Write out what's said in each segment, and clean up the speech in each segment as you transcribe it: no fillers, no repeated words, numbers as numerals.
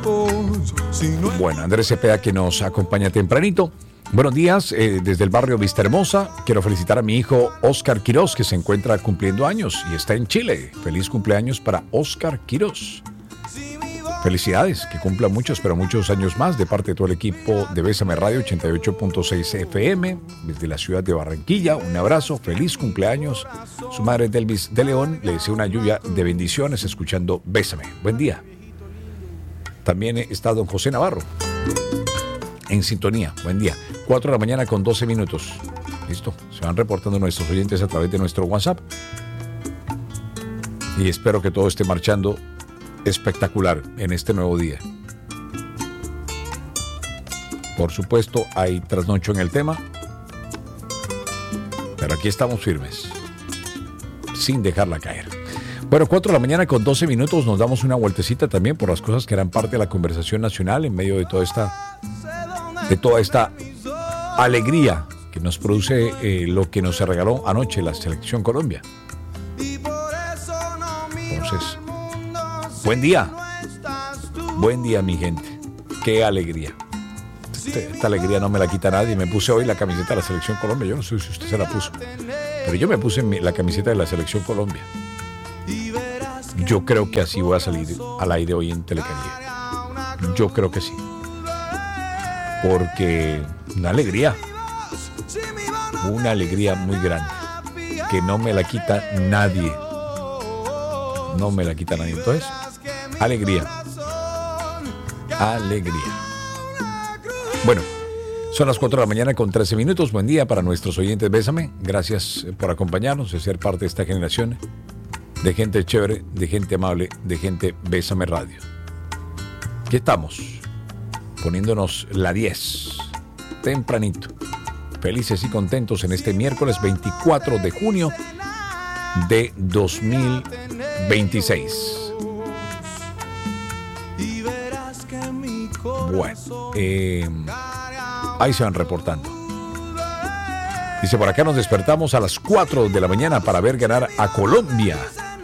Bueno, Andrés Cepeda, que nos acompaña tempranito. Buenos días, desde el barrio Vista Hermosa. Quiero felicitar a mi hijo Oscar Quiroz, que se encuentra cumpliendo años y está en Chile. Feliz cumpleaños para Oscar Quiroz. Felicidades, que cumpla muchos, pero muchos años más, de parte de todo el equipo de Bésame Radio 88.6 FM, desde la ciudad de Barranquilla. Un abrazo, feliz cumpleaños. Su madre Delvis de León le desea una lluvia de bendiciones escuchando Bésame. Buen día. También está don José Navarro en sintonía. Buen día. 4 de la mañana con 12 minutos. Listo. Se van reportando nuestros oyentes a través de nuestro WhatsApp. Y espero que todo esté marchando espectacular en este nuevo día. Por supuesto, hay trasnocho en el tema, pero aquí estamos firmes, sin dejarla caer. Bueno, 4 de la mañana con 12 minutos, nos damos una vueltecita también por las cosas que eran parte de la conversación nacional en medio de toda esta alegría que nos produce lo que nos regaló anoche la Selección Colombia. Entonces, buen día, mi gente. Qué alegría. Esta alegría no me la quita nadie. Me puse hoy la camiseta de la Selección Colombia. Yo no sé si usted se la puso, pero yo me puse la camiseta de la Selección Colombia. Yo creo que así voy a salir al aire hoy en Telecaribe. Yo creo que sí. Porque una alegría muy grande, que no me la quita nadie. No me la quita nadie. Entonces, alegría. Bueno, son las 4 de la mañana con 13 minutos. Buen día para nuestros oyentes. Bésame. Gracias por acompañarnos, de ser parte de esta generación de gente chévere, de gente amable, de gente Bésame Radio. Aquí estamos, poniéndonos la 10, tempranito. Felices y contentos en este miércoles 24 de junio de 2026. Bueno, ahí se van reportando. Dice, por acá nos despertamos a las 4 de la mañana para ver ganar a Colombia.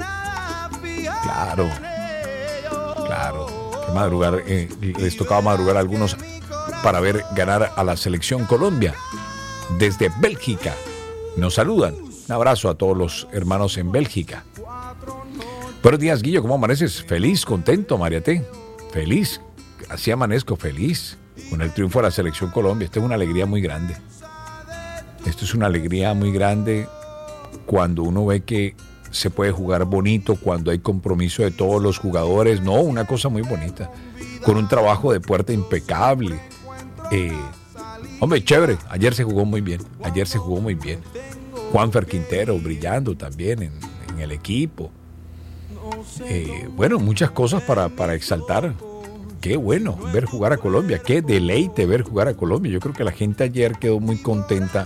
Claro, que madrugar, les tocaba madrugar a algunos para ver ganar a la Selección Colombia. Desde Bélgica nos saludan. Un abrazo a todos los hermanos en Bélgica. Buenos días, Guillo, ¿cómo amaneces? Feliz, contento, María T. Feliz, así amanezco, feliz con el triunfo de la Selección Colombia. Esto es una alegría muy grande. Esto es una alegría muy grande cuando uno ve que se puede jugar bonito, cuando hay compromiso de todos los jugadores. No, una cosa muy bonita, con un trabajo de puerta impecable. Hombre, chévere, ayer se jugó muy bien. Juanfer Quintero brillando también en el equipo. Bueno, muchas cosas para exaltar. Qué bueno ver jugar a Colombia, qué deleite ver jugar a Colombia. Yo creo que la gente ayer quedó muy contenta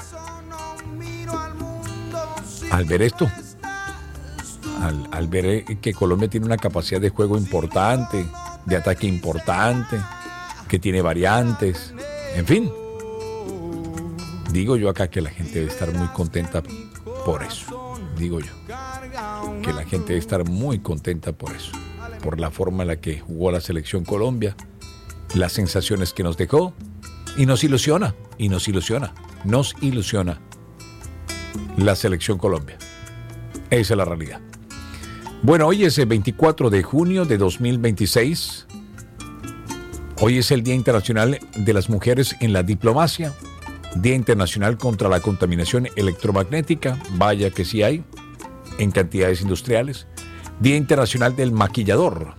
al ver esto, al ver que Colombia tiene una capacidad de juego importante, de ataque importante, que tiene variantes, en fin. Digo yo acá que la gente debe estar muy contenta por eso. Digo yo que la gente debe estar muy contenta por eso, por la forma en la que jugó la Selección Colombia, las sensaciones que nos dejó, y nos ilusiona la Selección Colombia. Esa es la realidad. Bueno, hoy es el 24 de junio de 2026. Hoy es el Día Internacional de las Mujeres en la Diplomacia, Día Internacional contra la Contaminación Electromagnética, vaya que sí hay, en cantidades industriales. Día Internacional del Maquillador,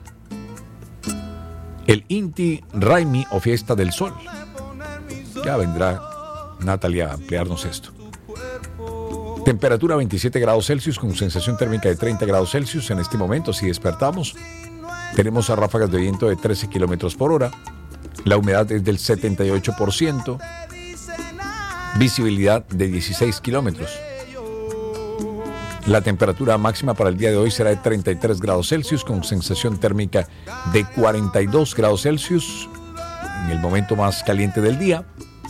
el Inti Raymi o Fiesta del Sol. Ya vendrá Natalia a ampliarnos esto. Temperatura 27 grados Celsius con sensación térmica de 30 grados Celsius. En este momento, si despertamos, tenemos a ráfagas de viento de 13 kilómetros por hora. La humedad es del 78%. Visibilidad de 16 kilómetros. La temperatura máxima para el día de hoy será de 33 grados Celsius con sensación térmica de 42 grados Celsius en el momento más caliente del día.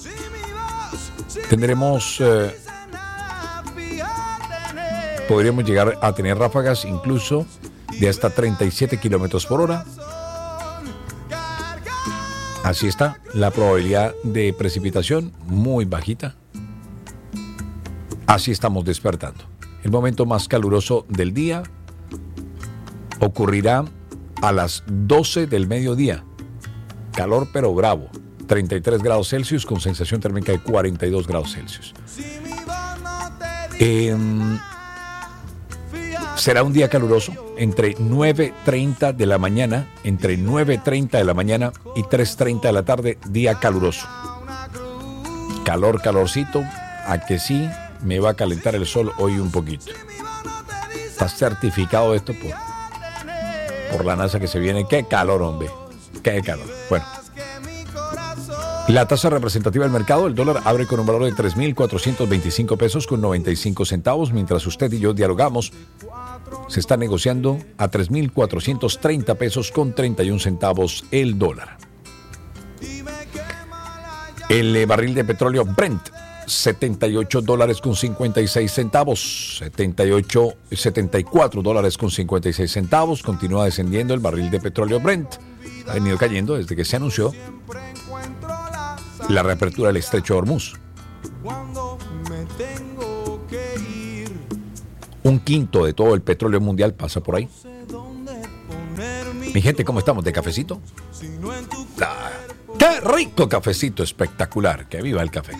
Podríamos llegar a tener ráfagas incluso de hasta 37 kilómetros por hora. Así está, la probabilidad de precipitación muy bajita. Así estamos despertando. El momento más caluroso del día ocurrirá a las 12 del mediodía. Calor pero bravo. 33 grados Celsius con sensación térmica de 42 grados Celsius. Será un día caluroso entre 9:30 de la mañana, entre 9:30 de la mañana y 3:30 de la tarde, día caluroso. Calorcito, a que sí me va a calentar el sol hoy un poquito. Está certificado esto por la NASA que se viene. ¡Qué calor, hombre! ¡Qué calor! Bueno. La tasa representativa del mercado, el dólar abre con un valor de 3.425 pesos con 95 centavos. Mientras usted y yo dialogamos, se está negociando a 3.430 pesos con 31 centavos el dólar. El barril de petróleo Brent, $78 con 56 centavos. 74 dólares con 56 centavos. Continúa descendiendo el barril de petróleo Brent. Ha venido cayendo desde que se anunció la reapertura del estrecho de Hormuz. Un quinto de todo el petróleo mundial pasa por ahí. Mi gente, ¿cómo estamos? ¿De cafecito? ¡Qué rico cafecito! Espectacular. ¡Que viva el café!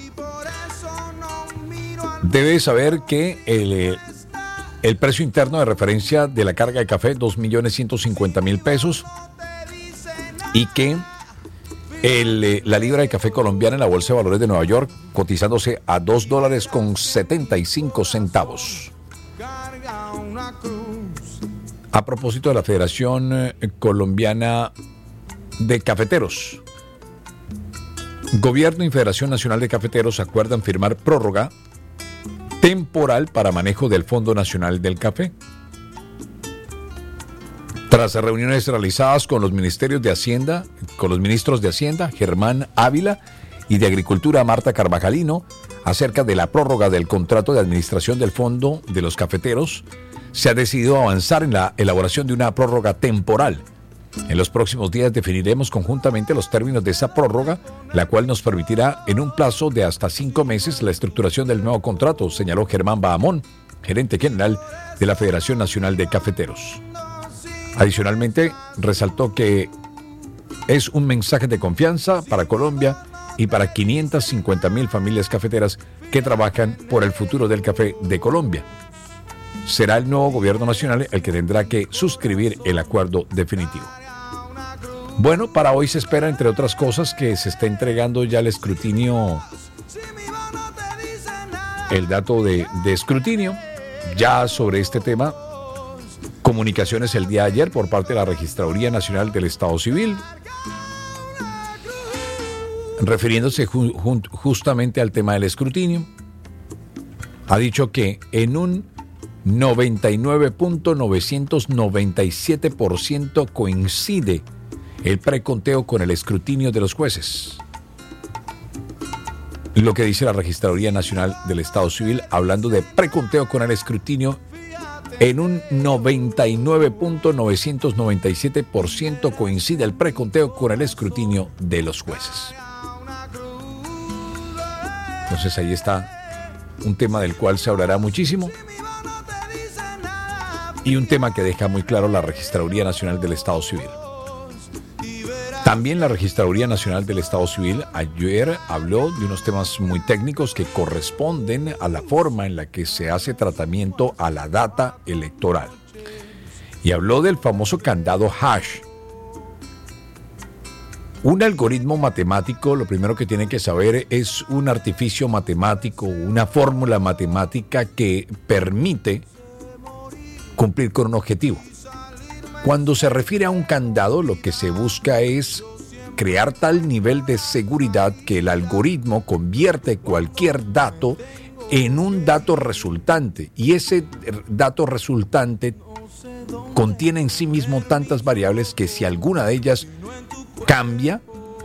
Debes saber que el precio interno de referencia de la carga de café, 2.150.000 pesos, y que la libra de café colombiana en la Bolsa de Valores de Nueva York cotizándose a $2 con 75 centavos. A propósito de la Federación Colombiana de Cafeteros, Gobierno y Federación Nacional de Cafeteros acuerdan firmar prórroga temporal para manejo del Fondo Nacional del Café. Tras reuniones realizadas con los ministros de Hacienda, Germán Ávila, y de Agricultura, Marta Carvajalino, acerca de la prórroga del contrato de administración del Fondo de los Cafeteros, se ha decidido avanzar en la elaboración de una prórroga temporal. En los próximos días definiremos conjuntamente los términos de esa prórroga, la cual nos permitirá en un plazo de hasta 5 meses la estructuración del nuevo contrato, señaló Germán Bahamón, gerente general de la Federación Nacional de Cafeteros. Adicionalmente, resaltó que es un mensaje de confianza para Colombia y para 550.000 familias cafeteras que trabajan por el futuro del café de Colombia. Será el nuevo gobierno nacional el que tendrá que suscribir el acuerdo definitivo. Bueno, para hoy se espera, entre otras cosas, que se esté entregando ya el escrutinio, el dato de escrutinio, ya sobre este tema. Comunicaciones el día de ayer por parte de la Registraduría Nacional del Estado Civil, refiriéndose justamente al tema del escrutinio. Ha dicho que en un 99.997% coincide el preconteo con el escrutinio de los jueces. Lo que dice la Registraduría Nacional del Estado Civil, hablando de preconteo con el escrutinio, en un 99.997% coincide el preconteo con el escrutinio de los jueces. Entonces ahí está un tema del cual se hablará muchísimo y un tema que deja muy claro la Registraduría Nacional del Estado Civil. También la Registraduría Nacional del Estado Civil ayer habló de unos temas muy técnicos que corresponden a la forma en la que se hace tratamiento a la data electoral. Y habló del famoso candado hash. Un algoritmo matemático, lo primero que tienen que saber, es un artificio matemático, una fórmula matemática que permite cumplir con un objetivo. Cuando se refiere a un candado, lo que se busca es crear tal nivel de seguridad que el algoritmo convierte cualquier dato en un dato resultante, y ese dato resultante contiene en sí mismo tantas variables que si alguna de ellas cambia,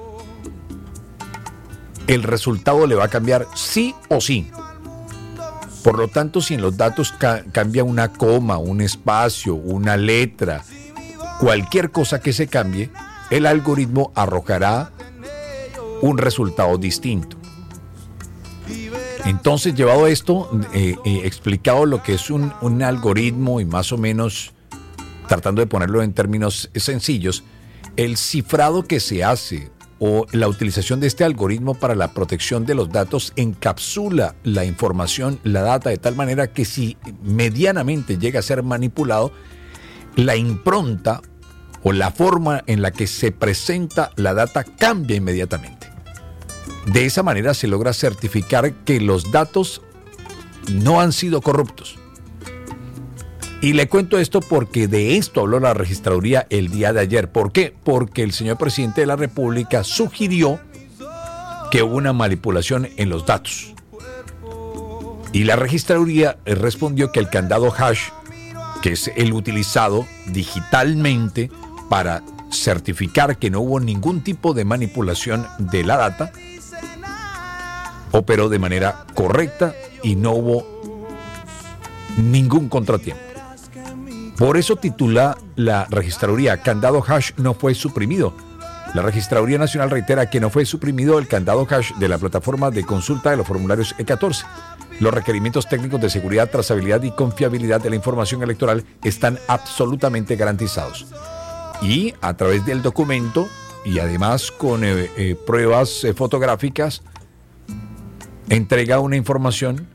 el resultado le va a cambiar sí o sí. Por lo tanto, si en los datos cambia una coma, un espacio, una letra, cualquier cosa que se cambie, el algoritmo arrojará un resultado distinto. Entonces, llevado a esto, explicado lo que es un algoritmo y más o menos tratando de ponerlo en términos sencillos, el cifrado que se hace o la utilización de este algoritmo para la protección de los datos encapsula la información, la data, de tal manera que si medianamente llega a ser manipulado, la impronta o la forma en la que se presenta la data cambia inmediatamente. De esa manera se logra certificar que los datos no han sido corruptos. Y le cuento esto porque de esto habló la registraduría el día de ayer. ¿Por qué? Porque el señor presidente de la República sugirió que hubo una manipulación en los datos. Y la registraduría respondió que el candado hash, que es el utilizado digitalmente para certificar que no hubo ningún tipo de manipulación de la data, operó de manera correcta y no hubo ningún contratiempo. Por eso titula la registraduría: Candado hash no fue suprimido. La Registraduría Nacional reitera que no fue suprimido el candado hash de la plataforma de consulta de los formularios E14. Los requerimientos técnicos de seguridad, trazabilidad y confiabilidad de la información electoral están absolutamente garantizados. Y a través del documento y además con pruebas fotográficas, entrega una información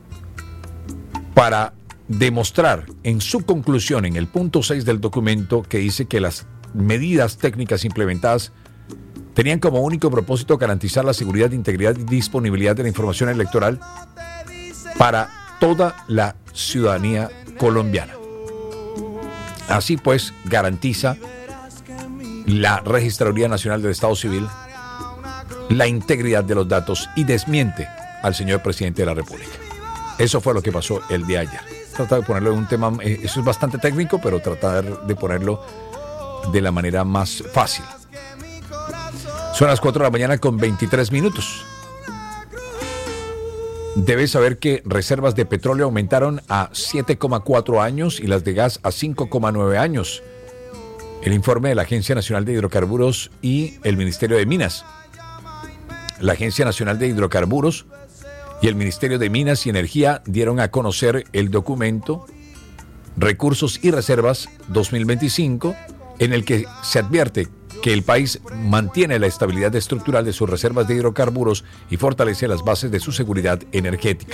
para demostrar en su conclusión, en el punto 6 del documento, que dice que las medidas técnicas implementadas tenían como único propósito garantizar la seguridad, integridad y disponibilidad de la información electoral para toda la ciudadanía colombiana. Así pues, garantiza la Registraduría Nacional del Estado Civil la integridad de los datos y desmiente al señor presidente de la República. Eso fue lo que pasó el día de ayer. Tratar de ponerlo en un tema, eso es bastante técnico, pero tratar de ponerlo de la manera más fácil. Son las 4 de la mañana con 23 minutos. Debes saber que reservas de petróleo aumentaron a 7,4 años y las de gas a 5,9 años. El informe de la Agencia Nacional de Hidrocarburos y el Ministerio de Minas. La Agencia Nacional de Hidrocarburos y el Ministerio de Minas y Energía dieron a conocer el documento Recursos y Reservas 2025, en el que se advierte que el país mantiene la estabilidad estructural de sus reservas de hidrocarburos y fortalece las bases de su seguridad energética.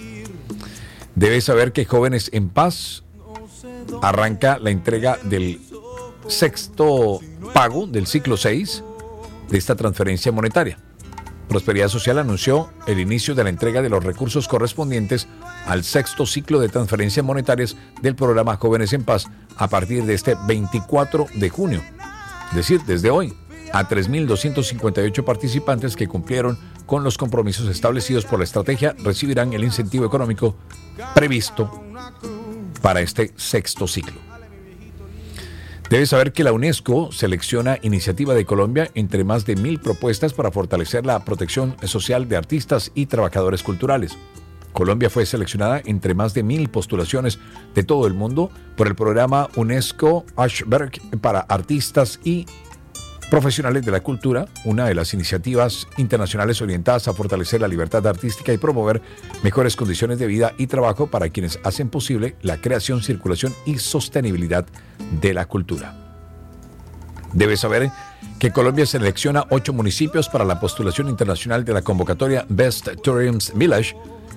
Debes saber que Jóvenes en Paz arranca la entrega del sexto pago del ciclo 6 de esta transferencia monetaria. Prosperidad Social anunció el inicio de la entrega de los recursos correspondientes al sexto ciclo de transferencias monetarias del programa Jóvenes en Paz a partir de este 24 de junio. Es decir, desde hoy, a 3.258 participantes que cumplieron con los compromisos establecidos por la estrategia recibirán el incentivo económico previsto para este sexto ciclo. Debes saber que la UNESCO selecciona Iniciativa de Colombia entre más de 1.000 propuestas para fortalecer la protección social de artistas y trabajadores culturales. Colombia fue seleccionada entre más de 1.000 postulaciones de todo el mundo por el programa UNESCO Ashberg para artistas y profesionales de la cultura, una de las iniciativas internacionales orientadas a fortalecer la libertad artística y promover mejores condiciones de vida y trabajo para quienes hacen posible la creación, circulación y sostenibilidad de la cultura. Debes saber que Colombia selecciona 8 municipios para la postulación internacional de la convocatoria Best Tourism Village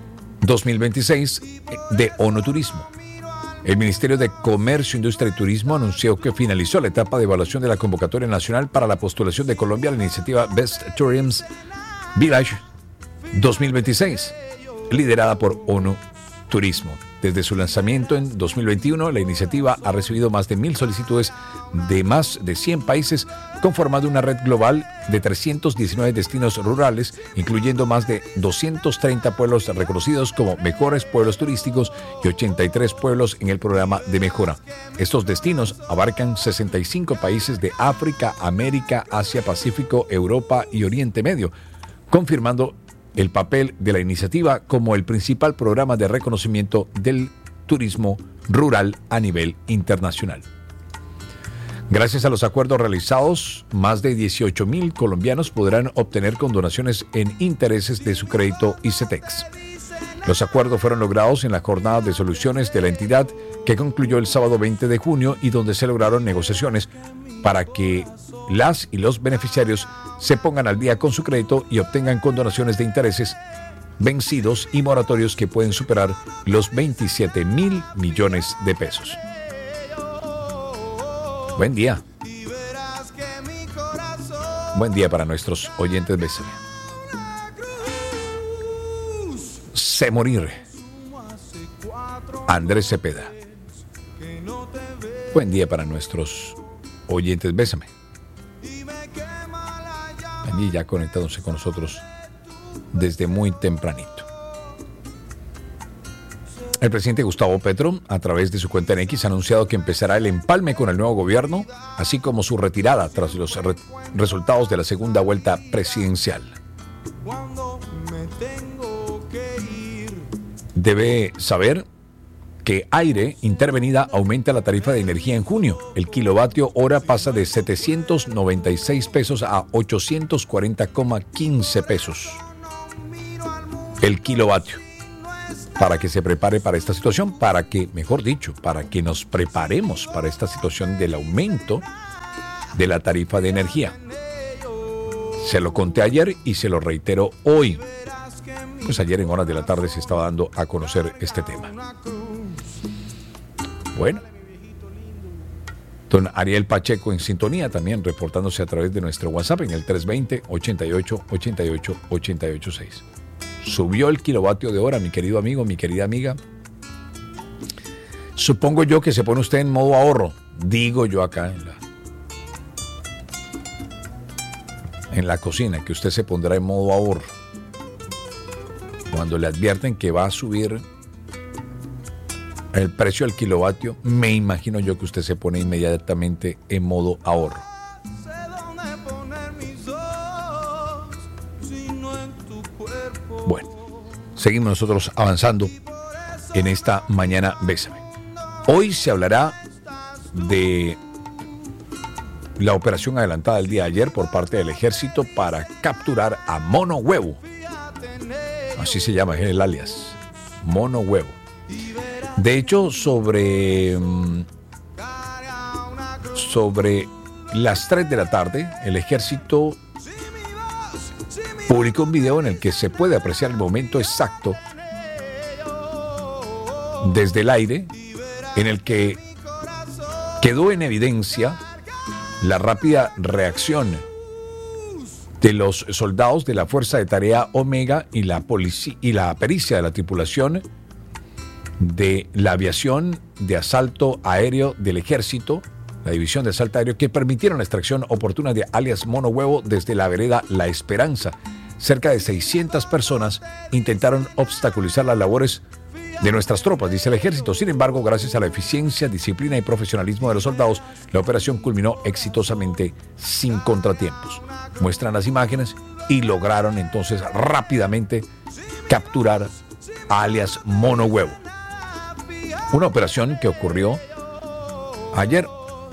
2026 de ONU Turismo. El Ministerio de Comercio, Industria y Turismo anunció que finalizó la etapa de evaluación de la convocatoria nacional para la postulación de Colombia a la iniciativa Best Tourism Village 2026, liderada por ONU Turismo. Desde su lanzamiento en 2021, la iniciativa ha recibido más de 1.000 solicitudes de más de 100 países, conformando una red global de 319 destinos rurales, incluyendo más de 230 pueblos reconocidos como mejores pueblos turísticos y 83 pueblos en el programa de mejora. Estos destinos abarcan 65 países de África, América, Asia, Pacífico, Europa y Oriente Medio, confirmando el papel de la iniciativa como el principal programa de reconocimiento del turismo rural a nivel internacional. Gracias a los acuerdos realizados, más de 18,000 colombianos podrán obtener condonaciones en intereses de su crédito ICETEX. Los acuerdos fueron logrados en la jornada de soluciones de la entidad que concluyó el sábado 20 de junio y donde se lograron negociaciones para que las y los beneficiarios se pongan al día con su crédito y obtengan condonaciones de intereses vencidos y moratorios que pueden superar los 27,000 millones de pesos. Buen día. Buen día para nuestros oyentes. Bésame. Sé morir. Andrés Cepeda. Buen día para nuestros oyentes. Bésame. Allí ya conectándose con nosotros desde muy tempranito. El presidente Gustavo Petro, a través de su cuenta en X, ha anunciado que empezará el empalme con el nuevo gobierno, así como su retirada tras los resultados de la segunda vuelta presidencial. Debe saber que Aire Intervenida aumenta la tarifa de energía en junio. El kilovatio hora pasa de 796 pesos a 840,15 pesos. El kilovatio. Para que se prepare para esta situación, para que nos preparemos para esta situación del aumento de la tarifa de energía. Se lo conté ayer y se lo reitero hoy. Pues ayer en horas de la tarde se estaba dando a conocer este tema. Bueno. Don Ariel Pacheco en sintonía también, reportándose a través de nuestro WhatsApp en el 320-88-88-886. Subió el kilovatio de hora, mi querido amigo, mi querida amiga. Supongo yo que se pone usted en modo ahorro. Digo yo acá en la cocina, que usted se pondrá en modo ahorro. Cuando le advierten que va a subir el precio del kilovatio, me imagino yo que usted se pone inmediatamente en modo ahorro. Bueno, seguimos nosotros avanzando en esta mañana. Bésame. Hoy se hablará de la operación adelantada del día de ayer por parte del ejército para capturar a Mono Huevo. Así se llama el alias, Mono Huevo. De hecho, sobre las 3 de la tarde, el ejército publicó un video en el que se puede apreciar el momento exacto desde el aire, en el que quedó en evidencia la rápida reacción de los soldados de la Fuerza de Tarea Omega y la pericia de la tripulación de la aviación de asalto aéreo del ejército, la división de asalto aéreo, que permitieron la extracción oportuna de alias Mono Huevo desde la vereda La Esperanza. Cerca de 600 personas intentaron obstaculizar las labores de nuestras tropas, dice el ejército. Sin embargo, gracias a la eficiencia, disciplina y profesionalismo de los soldados, la operación culminó exitosamente sin contratiempos. Muestran las imágenes y lograron entonces rápidamente capturar a alias Mono Huevo. Una operación que ocurrió ayer.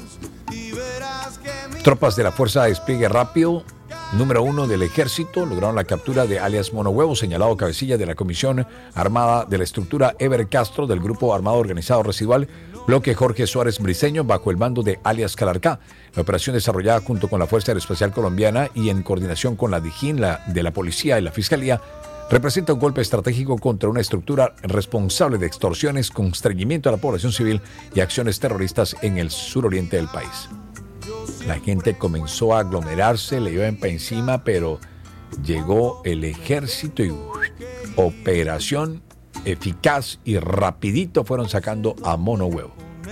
Tropas de la Fuerza de Despliegue Rápido número 1 del ejército lograron la captura de alias Mono Huevo, señalado cabecilla de la Comisión Armada de la estructura Ever Castro del Grupo Armado Organizado Residual, bloque Jorge Suárez Briceño, bajo el mando de alias Calarcá. La operación desarrollada junto con la Fuerza Aeroespacial Colombiana y en coordinación con la DIJÍN, de la Policía y la Fiscalía, representa un golpe estratégico contra una estructura responsable de extorsiones, constreñimiento a la población civil y acciones terroristas en el suroriente del país. La gente comenzó a aglomerarse, le iban para encima, pero llegó el ejército y operación eficaz y rapidito fueron sacando a Mono Huevo.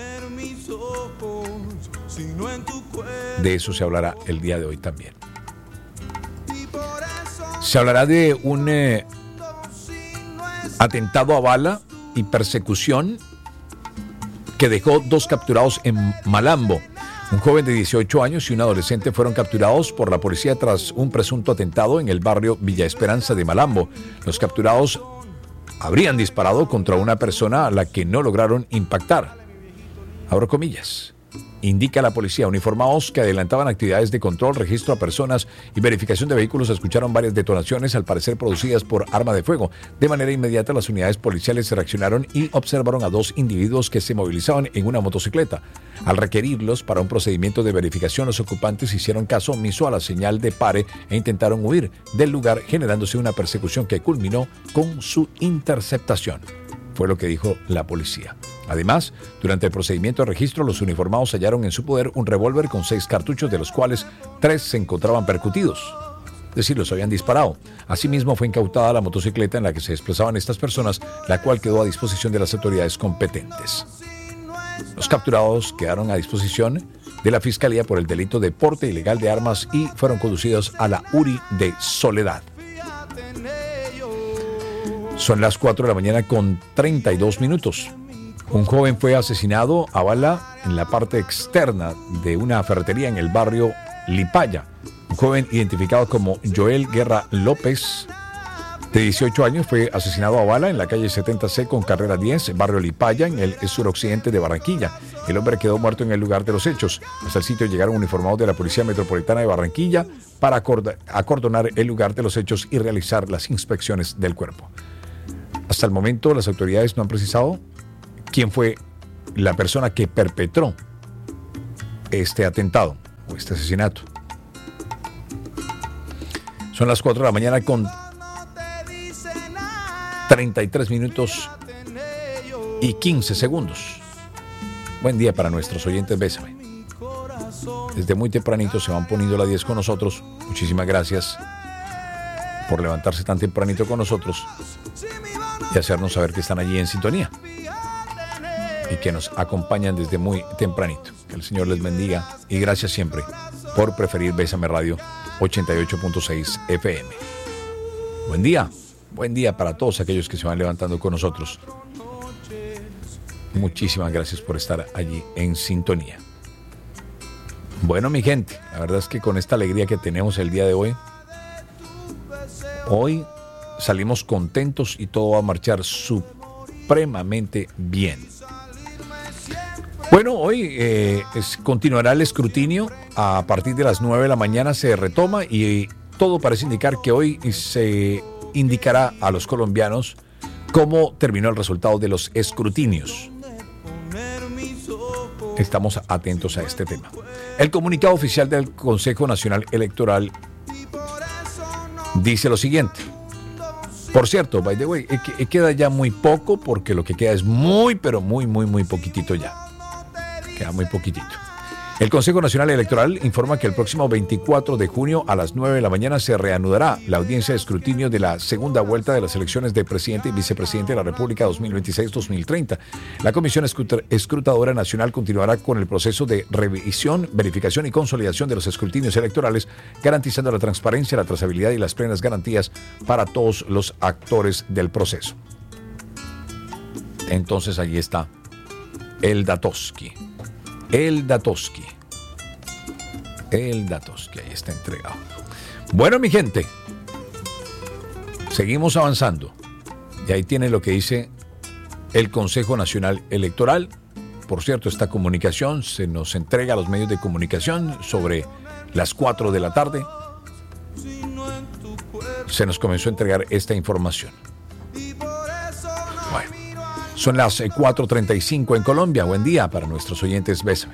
De eso se hablará el día de hoy también. Se hablará de un atentado a bala y persecución que dejó 2 capturados en Malambo. Un joven de 18 años y un adolescente fueron capturados por la policía tras un presunto atentado en el barrio Villa Esperanza de Malambo. Los capturados habrían disparado contra una persona a la que no lograron impactar. Abro comillas. Indica la policía. Uniformados que adelantaban actividades de control, registro a personas y verificación de vehículos escucharon varias detonaciones, al parecer producidas por arma de fuego. De manera inmediata, las unidades policiales reaccionaron y observaron a 2 individuos que se movilizaban en una motocicleta. Al requerirlos para un procedimiento de verificación, los ocupantes hicieron caso omiso a la señal de pare e intentaron huir del lugar, generándose una persecución que culminó con su interceptación. Fue lo que dijo la policía. Además, durante el procedimiento de registro, los uniformados hallaron en su poder un revólver con 6 cartuchos, de los cuales 3 se encontraban percutidos. Es decir, los habían disparado. Asimismo, fue incautada la motocicleta en la que se desplazaban estas personas, la cual quedó a disposición de las autoridades competentes. Los capturados quedaron a disposición de la Fiscalía por el delito de porte ilegal de armas y fueron conducidos a la URI de Soledad. Son las 4 de la mañana con 32 minutos. Un joven fue asesinado a bala en la parte externa de una ferretería en el barrio Lipaya. Un joven identificado como Joel Guerra López, de 18 años, fue asesinado a bala en la calle 70C con carrera 10, barrio Lipaya, en el suroccidente de Barranquilla. El hombre quedó muerto en el lugar de los hechos. Hasta el sitio llegaron uniformados de la Policía Metropolitana de Barranquilla para acordonar el lugar de los hechos y realizar las inspecciones del cuerpo. Hasta el momento, las autoridades no han precisado quién fue la persona que perpetró este atentado o este asesinato. Son las 4 de la mañana con 33 minutos y 15 segundos. Buen día para nuestros oyentes, Bésame. Desde muy tempranito se van poniendo las 10 con nosotros. Muchísimas gracias por levantarse tan tempranito con nosotros y hacernos saber que están allí en sintonía y que nos acompañan desde muy tempranito. Que el Señor les bendiga y gracias siempre por preferir Bésame Radio 88.6 FM. Buen día para todos aquellos que se van levantando con nosotros. Muchísimas gracias por estar allí en sintonía. Bueno, mi gente, la verdad es que con esta alegría que tenemos el día de hoy salimos contentos y todo va a marchar supremamente bien. Bueno, hoy continuará el escrutinio. A partir de las 9 de la mañana se retoma y todo parece indicar que hoy se indicará a los colombianos cómo terminó el resultado de los escrutinios. Estamos atentos a este tema. El comunicado oficial del Consejo Nacional Electoral dice lo siguiente. Por cierto, by the way, queda ya muy poco porque lo que queda es muy poquitito ya. Queda muy poquitito. El Consejo Nacional Electoral informa que el próximo 24 de junio a las 9 de la mañana se reanudará la audiencia de escrutinio de la segunda vuelta de las elecciones de presidente y vicepresidente de la República 2026-2030. La Comisión Escrutadora Nacional continuará con el proceso de revisión, verificación y consolidación de los escrutinios electorales, garantizando la transparencia, la trazabilidad y las plenas garantías para todos los actores del proceso. Entonces allí está el Datoski. El Datoski, ahí está entregado. Bueno, mi gente, seguimos avanzando. Y ahí tiene lo que dice el Consejo Nacional Electoral. Por cierto, esta comunicación se nos entrega a los medios de comunicación sobre las 4 de la tarde. Se nos comenzó a entregar esta información. Bueno. Son las 4:35 en Colombia. Buen día para nuestros oyentes. Bésame.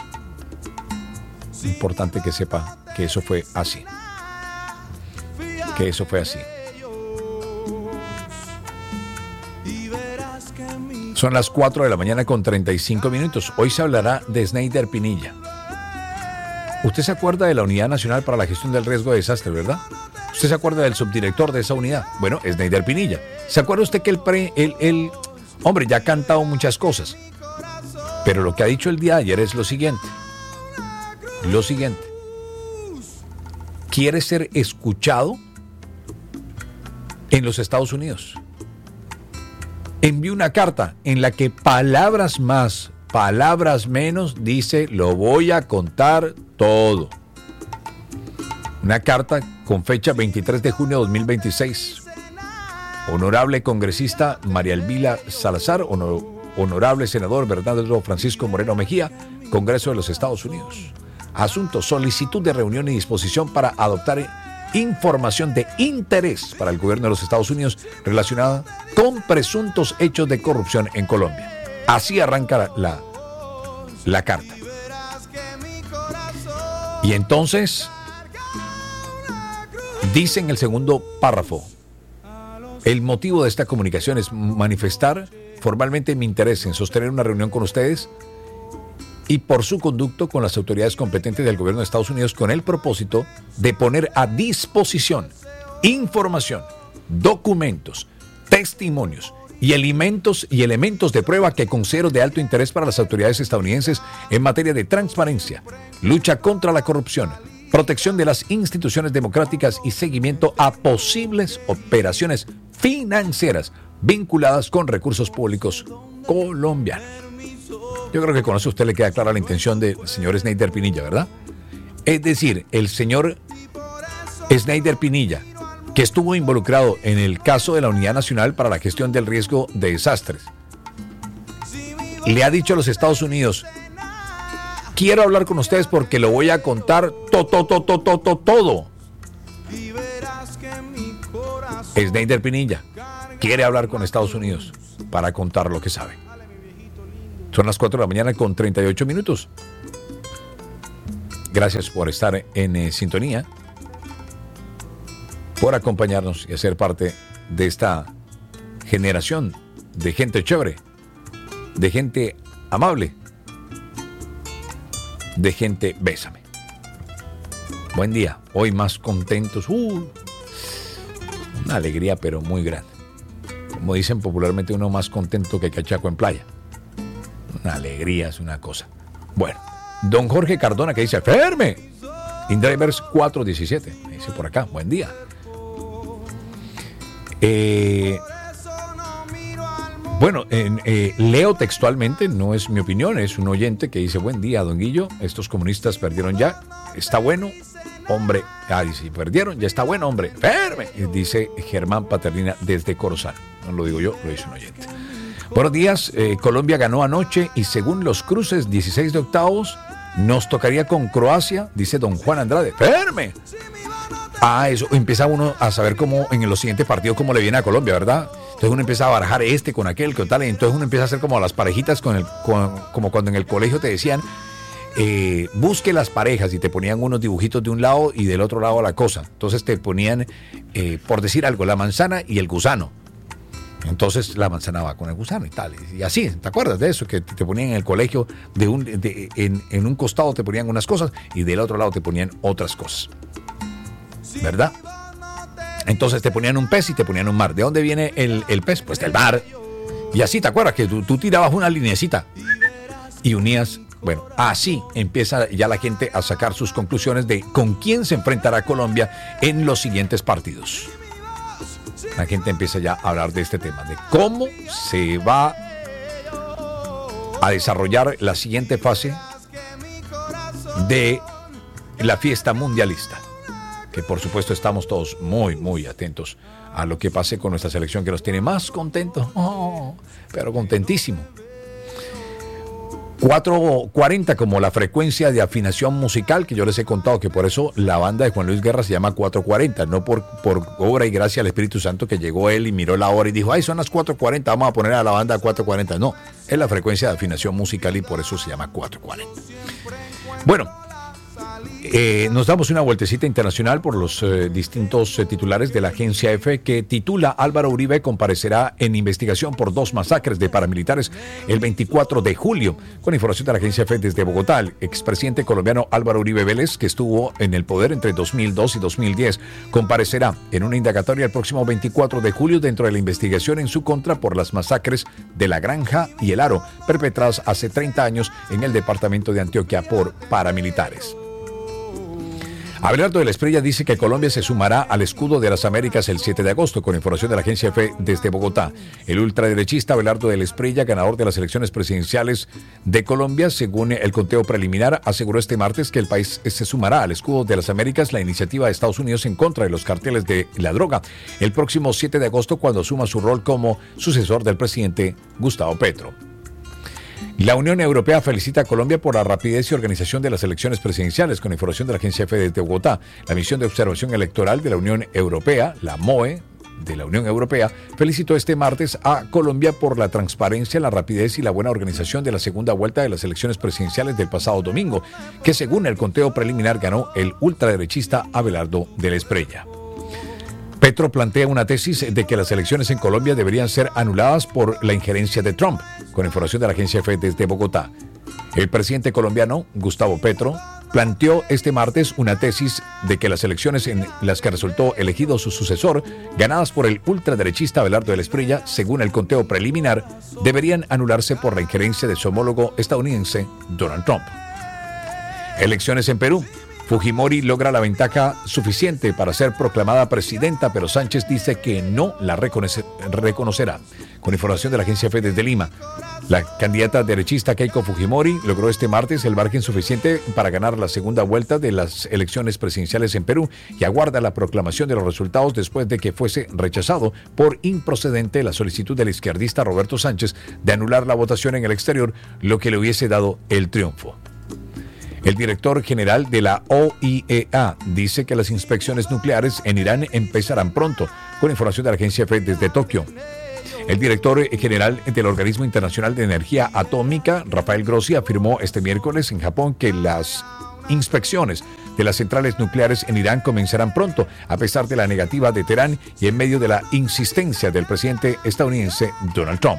Importante que sepa que eso fue así. Son las 4 de la mañana con 35 minutos. Hoy se hablará de Sneider Pinilla. Usted se acuerda de la Unidad Nacional para la Gestión del Riesgo de Desastre, ¿verdad? ¿Usted se acuerda del subdirector de esa unidad? Bueno, Sneider Pinilla. ¿Se acuerda usted que el hombre ya ha cantado muchas cosas? Pero lo que ha dicho el día de ayer es lo siguiente. Quiere ser escuchado en los Estados Unidos. Envió una carta en la que palabras más, palabras menos, dice: lo voy a contar todo. Una carta con fecha 23 de junio de 2026. Honorable congresista María Elvira Salazar, honorable senador Bernardo Francisco Moreno Mejía, Congreso de los Estados Unidos. Asunto: solicitud de reunión y disposición para adoptar información de interés para el gobierno de los Estados Unidos relacionada con presuntos hechos de corrupción en Colombia. Así arranca la carta. Y entonces dice en el segundo párrafo: el motivo de esta comunicación es manifestar formalmente mi interés en sostener una reunión con ustedes y por su conducto con las autoridades competentes del gobierno de Estados Unidos con el propósito de poner a disposición información, documentos, testimonios y elementos de prueba que considero de alto interés para las autoridades estadounidenses en materia de transparencia, lucha contra la corrupción, protección de las instituciones democráticas y seguimiento a posibles operaciones financieras vinculadas con recursos públicos colombianos. Yo creo que con eso a usted le queda clara la intención del señor Snyder Pinilla, ¿verdad? Es decir, el señor Snyder Pinilla, que estuvo involucrado en el caso de la Unidad Nacional para la Gestión del Riesgo de Desastres, le ha dicho a los Estados Unidos: quiero hablar con ustedes porque lo voy a contar todo. Snyder Pinilla quiere hablar con Estados Unidos para contar lo que sabe. Son las 4 de la mañana con 38 minutos. Gracias por estar en sintonía, por acompañarnos y hacer parte de esta generación de gente chévere, de gente amable, de gente bésame. Buen día, hoy más contentos. Una alegría pero muy grande. Como dicen popularmente, uno más contento que cachaco en playa. Una alegría es una cosa. Bueno, don Jorge Cardona que dice: ¡Ferme! InDrivers 417. Me dice por acá: buen día. Bueno, leo textualmente, no es mi opinión, es un oyente que dice: buen día, don Guillo, estos comunistas perdieron ya, está bueno, hombre. Dice: perdieron, ya está bueno, hombre, ¡ferme! Dice Germán Paternina desde Corozal. No lo digo yo, lo dice un oyente. Buenos días, Colombia ganó anoche y según los cruces 16 de octavos nos tocaría con Croacia, dice don Juan Andrade. ¡Ferme! Eso empieza uno a saber cómo en los siguientes partidos cómo le viene a Colombia, ¿verdad? Entonces uno empieza a barajar con aquel, con tal, y entonces uno empieza a hacer como las parejitas como cuando en el colegio te decían busque las parejas y te ponían unos dibujitos de un lado y del otro lado la cosa. Entonces te ponían, por decir algo, la manzana y el gusano. Entonces la manzana va con el gusano y tal. Y así, ¿te acuerdas de eso? Que te ponían en el colegio, en un costado te ponían unas cosas y del otro lado te ponían otras cosas. ¿Verdad? Entonces te ponían un pez y te ponían un mar. ¿De dónde viene el pez? Pues del mar. Y así, ¿te acuerdas? Que tú tirabas una linecita y unías. Bueno, así empieza ya la gente a sacar sus conclusiones de con quién se enfrentará Colombia en los siguientes partidos. La gente empieza ya a hablar de este tema, de cómo se va a desarrollar la siguiente fase de la fiesta mundialista, que por supuesto estamos todos muy, muy atentos a lo que pase con nuestra selección, que nos tiene más contentos, pero contentísimo. 440 como la frecuencia de afinación musical, que yo les he contado que por eso la banda de Juan Luis Guerra se llama 440, no por obra y gracia al Espíritu Santo que llegó él y miró la hora y dijo: son las 440, vamos a poner a la banda 440. No, es la frecuencia de afinación musical y por eso se llama 440. Bueno, nos damos una vueltecita internacional por los distintos titulares de la agencia EFE, que titula: Álvaro Uribe comparecerá en investigación por 2 masacres de paramilitares el 24 de julio. Con información de la agencia EFE desde Bogotá, el expresidente colombiano Álvaro Uribe Vélez, que estuvo en el poder entre 2002 y 2010, comparecerá en una indagatoria el próximo 24 de julio dentro de la investigación en su contra por las masacres de La Granja y El Aro, perpetradas hace 30 años en el departamento de Antioquia por paramilitares. Abelardo de la Espriella dice que Colombia se sumará al escudo de las Américas el 7 de agosto, con información de la agencia EFE desde Bogotá. El ultraderechista Abelardo de la Espriella, ganador de las elecciones presidenciales de Colombia, según el conteo preliminar, aseguró este martes que el país se sumará al escudo de las Américas, la iniciativa de Estados Unidos en contra de los carteles de la droga, el próximo 7 de agosto, cuando asuma su rol como sucesor del presidente Gustavo Petro. La Unión Europea felicita a Colombia por la rapidez y organización de las elecciones presidenciales. Con información de la agencia EFE de Bogotá, la misión de observación electoral de la Unión Europea, la MOE, de la Unión Europea, felicitó este martes a Colombia por la transparencia, la rapidez y la buena organización de la segunda vuelta de las elecciones presidenciales del pasado domingo, que según el conteo preliminar ganó el ultraderechista Abelardo de la Espriella. Petro plantea una tesis de que las elecciones en Colombia deberían ser anuladas por la injerencia de Trump, con información de la agencia EFE desde Bogotá. El presidente colombiano, Gustavo Petro, planteó este martes una tesis de que las elecciones en las que resultó elegido su sucesor, ganadas por el ultraderechista Abelardo de la Espriella, según el conteo preliminar, deberían anularse por la injerencia de su homólogo estadounidense, Donald Trump. Elecciones en Perú. Fujimori logra la ventaja suficiente para ser proclamada presidenta, pero Sánchez dice que no la reconocerá. Con información de la agencia EFE desde Lima, la candidata derechista Keiko Fujimori logró este martes el margen suficiente para ganar la segunda vuelta de las elecciones presidenciales en Perú y aguarda la proclamación de los resultados después de que fuese rechazado por improcedente la solicitud del izquierdista Roberto Sánchez de anular la votación en el exterior, lo que le hubiese dado el triunfo. El director general de la OIEA dice que las inspecciones nucleares en Irán empezarán pronto, con información de la agencia EFE desde Tokio. El director general del Organismo Internacional de Energía Atómica, Rafael Grossi, afirmó este miércoles en Japón que las inspecciones de las centrales nucleares en Irán comenzarán pronto, a pesar de la negativa de Teherán y en medio de la insistencia del presidente estadounidense Donald Trump.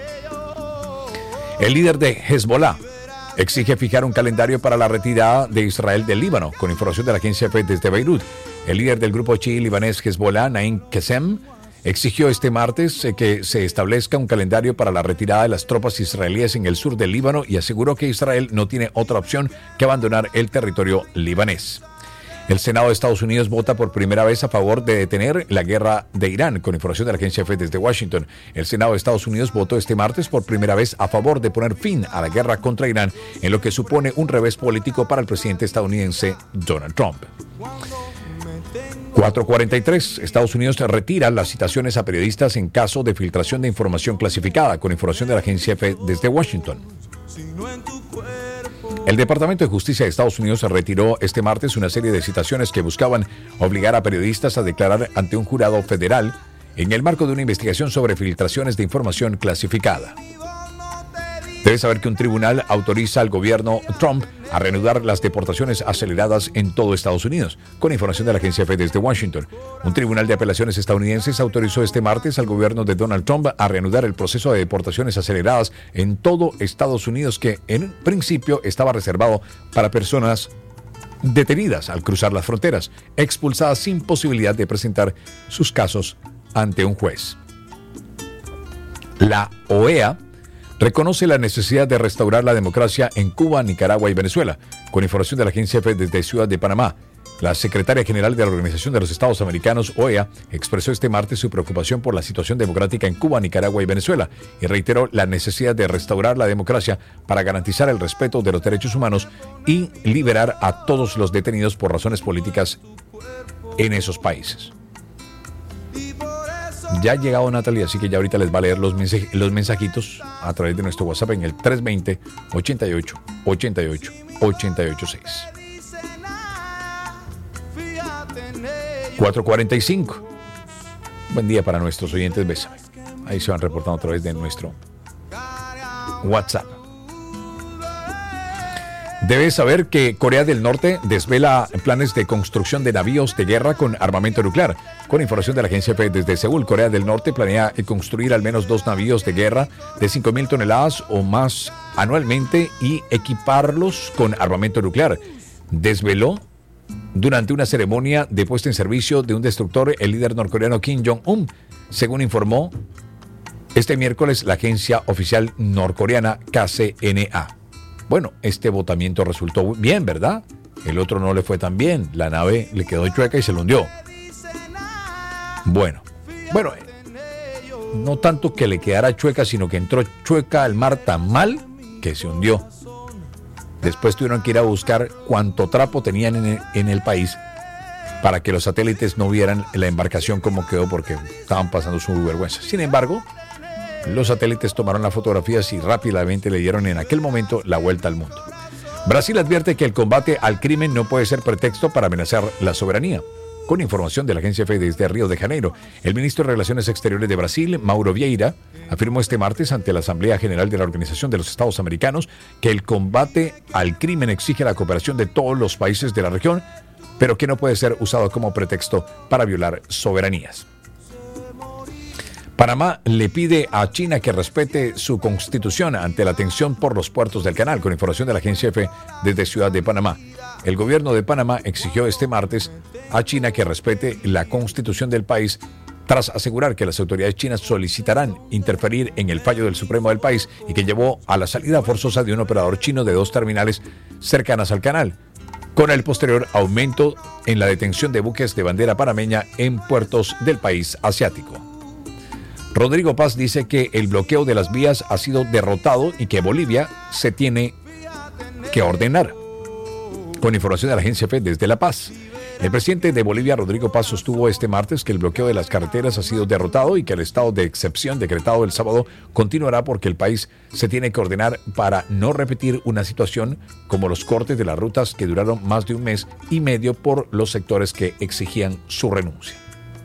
El líder de Hezbollah exige fijar un calendario para la retirada de Israel del Líbano, con información de la agencia EFE desde Beirut. El líder del grupo chií libanés Hezbollah, Naim Qassem, exigió este martes que se establezca un calendario para la retirada de las tropas israelíes en el sur del Líbano y aseguró que Israel no tiene otra opción que abandonar el territorio libanés. El Senado de Estados Unidos vota por primera vez a favor de detener la guerra de Irán, con información de la agencia EFE desde Washington. El Senado de Estados Unidos votó este martes por primera vez a favor de poner fin a la guerra contra Irán, en lo que supone un revés político para el presidente estadounidense Donald Trump. 4:43. Estados Unidos retira las citaciones a periodistas en caso de filtración de información clasificada, con información de la agencia EFE desde Washington. El Departamento de Justicia de Estados Unidos retiró este martes una serie de citaciones que buscaban obligar a periodistas a declarar ante un jurado federal en el marco de una investigación sobre filtraciones de información clasificada. Debes saber que un tribunal autoriza al gobierno Trump a reanudar las deportaciones aceleradas en todo Estados Unidos, con información de la agencia EFE desde Washington. Un tribunal de apelaciones estadounidenses autorizó este martes al gobierno de Donald Trump a reanudar el proceso de deportaciones aceleradas en todo Estados Unidos, que en principio estaba reservado para personas detenidas al cruzar las fronteras, expulsadas sin posibilidad de presentar sus casos ante un juez. La OEA reconoce la necesidad de restaurar la democracia en Cuba, Nicaragua y Venezuela, con información de la agencia EFE desde Ciudad de Panamá. La secretaria general de la Organización de los Estados Americanos, OEA, expresó este martes su preocupación por la situación democrática en Cuba, Nicaragua y Venezuela y reiteró la necesidad de restaurar la democracia para garantizar el respeto de los derechos humanos y liberar a todos los detenidos por razones políticas en esos países. Ya ha llegado Natalia, así que ya ahorita les va a leer los mensajitos a través de nuestro WhatsApp en el 320-88-88-886. 4:45. Buen día para nuestros oyentes, bésame. Ahí se van reportando a través de nuestro WhatsApp. Debes saber que Corea del Norte desvela planes de construcción de navíos de guerra con armamento nuclear. Con información de la agencia EFE desde Seúl, Corea del Norte planea construir al menos 2 navíos de guerra de 5.000 toneladas o más anualmente y equiparlos con armamento nuclear. Desveló durante una ceremonia de puesta en servicio de un destructor el líder norcoreano Kim Jong-un, según informó este miércoles la agencia oficial norcoreana KCNA. Bueno, este botamiento resultó bien, ¿verdad? El otro no le fue tan bien. La nave le quedó chueca y se lo hundió. Bueno, no tanto que le quedara chueca, sino que entró chueca al mar tan mal que se hundió. Después tuvieron que ir a buscar cuánto trapo tenían en el país para que los satélites no vieran la embarcación como quedó, porque estaban pasando su vergüenza. Sin embargo, Los satélites tomaron las fotografías y rápidamente le dieron en aquel momento la vuelta al mundo. Brasil advierte que el combate al crimen no puede ser pretexto para amenazar la soberanía. Con información de la agencia EFE desde Río de Janeiro, el ministro de Relaciones Exteriores de Brasil, Mauro Vieira, afirmó este martes ante la Asamblea General de la Organización de los Estados Americanos que el combate al crimen exige la cooperación de todos los países de la región, pero que no puede ser usado como pretexto para violar soberanías. Panamá le pide a China que respete su constitución ante la tensión por los puertos del canal, con información de la agencia EFE desde Ciudad de Panamá. El gobierno de Panamá exigió este martes a China que respete la constitución del país tras asegurar que las autoridades chinas solicitarán interferir en el fallo del Supremo del país y que llevó a la salida forzosa de un operador chino de 2 terminales cercanas al canal, con el posterior aumento en la detención de buques de bandera panameña en puertos del país asiático. Rodrigo Paz dice que el bloqueo de las vías ha sido derrotado y que Bolivia se tiene que ordenar. Con información de la agencia EFE desde La Paz, el presidente de Bolivia, Rodrigo Paz, sostuvo este martes que el bloqueo de las carreteras ha sido derrotado y que el estado de excepción decretado el sábado continuará porque el país se tiene que ordenar para no repetir una situación como los cortes de las rutas que duraron más de 1 mes y medio por los sectores que exigían su renuncia.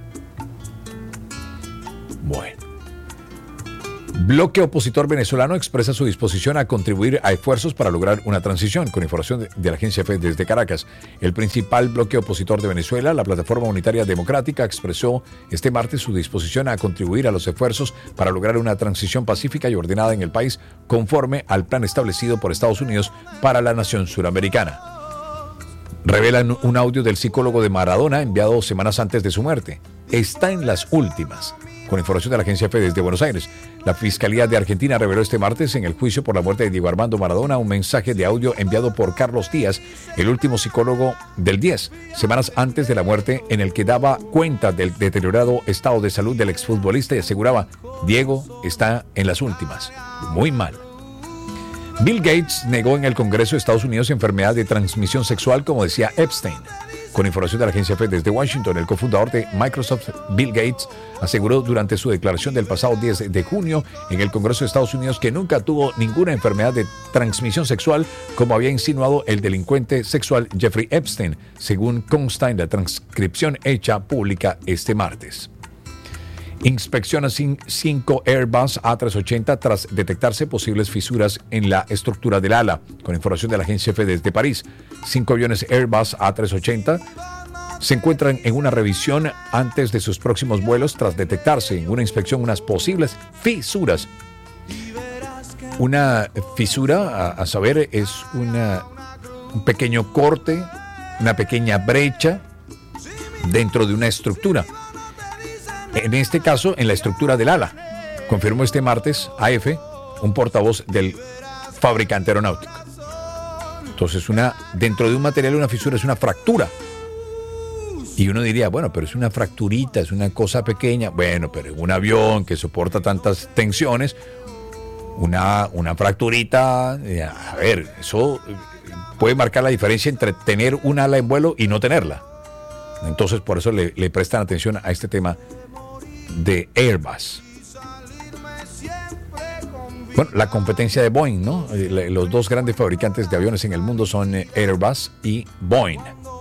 Bueno. Bloque opositor venezolano expresa su disposición a contribuir a esfuerzos para lograr una transición. Con información de la agencia EFE desde Caracas, el principal bloque opositor de Venezuela, la Plataforma Unitaria Democrática, expresó este martes su disposición a contribuir a los esfuerzos para lograr una transición pacífica y ordenada en el país conforme al plan establecido por Estados Unidos para la nación suramericana. Revelan un audio del psicólogo de Maradona enviado semanas antes de su muerte. Está en las últimas. Con información de la agencia EFE desde Buenos Aires, la Fiscalía de Argentina reveló este martes en el juicio por la muerte de Diego Armando Maradona un mensaje de audio enviado por Carlos Díaz, el último psicólogo del 10, semanas antes de la muerte, en el que daba cuenta del deteriorado estado de salud del exfutbolista y aseguraba: Diego está en las últimas, muy mal. Bill Gates negó en el Congreso de Estados Unidos enfermedad de transmisión sexual, como decía Epstein. Con información de la agencia EFE desde Washington, el cofundador de Microsoft, Bill Gates, aseguró durante su declaración del pasado 10 de junio en el Congreso de Estados Unidos que nunca tuvo ninguna enfermedad de transmisión sexual, como había insinuado el delincuente sexual Jeffrey Epstein, según consta en la transcripción hecha pública este martes. Inspecciona 5 Airbus A380 tras detectarse posibles fisuras en la estructura del ala. Con información de la agencia EFE desde París, 5 aviones Airbus A380 se encuentran en una revisión antes de sus próximos vuelos tras detectarse en una inspección unas posibles fisuras. Una fisura, a saber, es un pequeño corte, una pequeña brecha dentro de una estructura. En este caso, en la estructura del ala, confirmó este martes AF, un portavoz del fabricante aeronáutico. Entonces, dentro de un material, una fisura es una fractura. Y uno diría, bueno, pero es una fracturita, es una cosa pequeña. Bueno, pero en un avión que soporta tantas tensiones, una fracturita, a ver, eso puede marcar la diferencia entre tener un ala en vuelo y no tenerla. Entonces, por eso le prestan atención a este tema de Airbus. Bueno, la competencia de Boeing, ¿no? Los 2 grandes fabricantes de aviones en el mundo son Airbus y Boeing.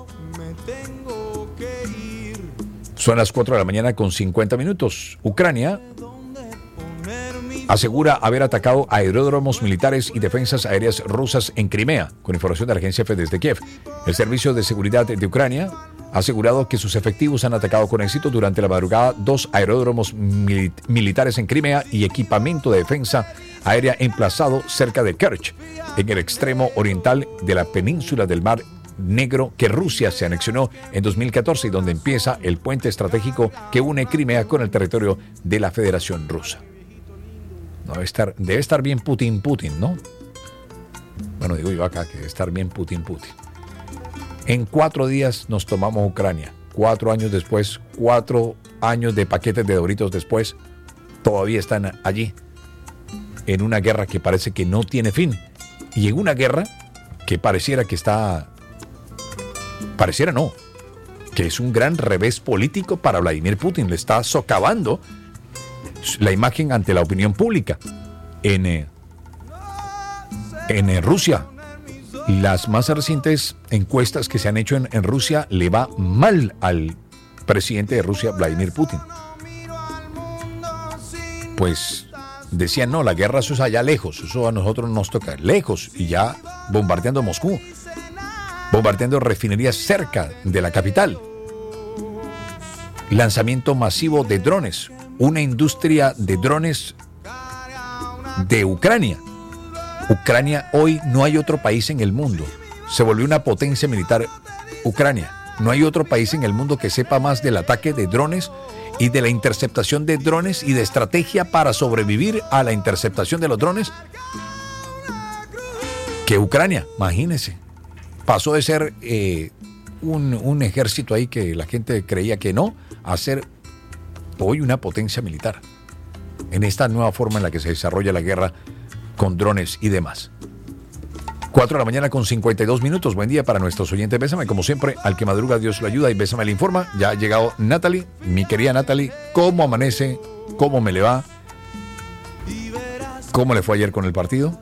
Son las 4 de la mañana con 50 minutos. Ucrania asegura haber atacado aeródromos militares y defensas aéreas rusas en Crimea, con información de la agencia EFE desde Kiev. El Servicio de Seguridad de Ucrania ha asegurado que sus efectivos han atacado con éxito durante la madrugada 2 aeródromos militares en Crimea y equipamiento de defensa aérea emplazado cerca de Kerch, en el extremo oriental de la península del Mar Negro que Rusia se anexionó en 2014 y donde empieza el puente estratégico que une Crimea con el territorio de la Federación Rusa. No, debe estar bien Putin, ¿no? Bueno, digo yo acá que debe estar bien Putin. En 4 días nos tomamos Ucrania. 4 años después, 4 años de paquetes de Doritos después, todavía están allí, en una guerra que parece que no tiene fin. Y en una guerra que pareciera que que es un gran revés político para Vladimir Putin. Le está socavando la imagen ante la opinión pública. En Rusia, las más recientes encuestas que se han hecho en Rusia le va mal al presidente de Rusia, Vladimir Putin. Pues decían, no, la guerra eso es allá lejos, eso a nosotros nos toca lejos, y ya bombardeando Moscú, bombardeando refinerías cerca de la capital. Lanzamiento masivo de drones, una industria de drones de Ucrania. Ucrania hoy no hay otro país en el mundo. Se volvió una potencia militar Ucrania. No hay otro país en el mundo que sepa más del ataque de drones y de la interceptación de drones y de estrategia para sobrevivir a la interceptación de los drones que Ucrania. Imagínense. Pasó de ser un ejército ahí que la gente creía que no, a ser hoy una potencia militar. En esta nueva forma en la que se desarrolla la guerra con drones y demás. 4 de la mañana con 52 minutos. Buen día para nuestros oyentes. Bésame, como siempre, al que madruga Dios lo ayuda, y Bésame le informa. Ya ha llegado Natalie, mi querida Natalie. ¿Cómo amanece? ¿Cómo me le va? ¿Cómo le fue ayer con el partido?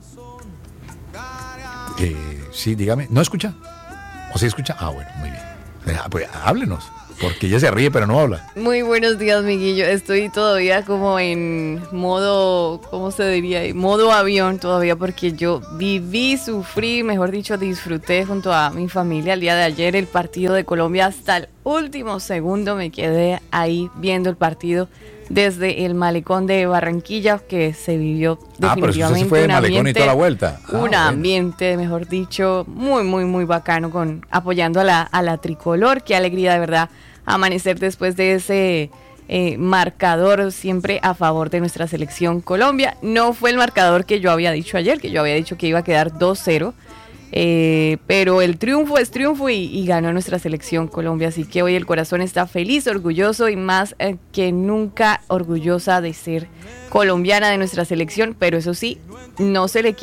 Sí, dígame. ¿No escucha? ¿O sí escucha? Ah, bueno, muy bien. Pues háblenos, porque ella se ríe pero no habla. Muy buenos días, Miguillo. Estoy todavía como en modo, ¿cómo se diría? Modo avión todavía, porque yo viví, sufrí, mejor dicho, disfruté junto a mi familia el día de ayer el partido de Colombia hasta el último segundo. Me quedé ahí viendo el partido desde el malecón de Barranquilla, que se vivió definitivamente pero usted se fue de malecón y toda la vuelta. Ambiente, mejor dicho, muy, muy, muy bacano, apoyando a la tricolor. Qué alegría, de verdad, amanecer después de ese marcador siempre a favor de nuestra selección Colombia. No fue el marcador que yo había dicho ayer, que yo había dicho que iba a quedar 2-0. Pero el triunfo es triunfo y ganó nuestra selección Colombia, así que hoy el corazón está feliz, orgulloso y más que nunca orgullosa de ser colombiana de nuestra selección, pero eso sí, no se le quita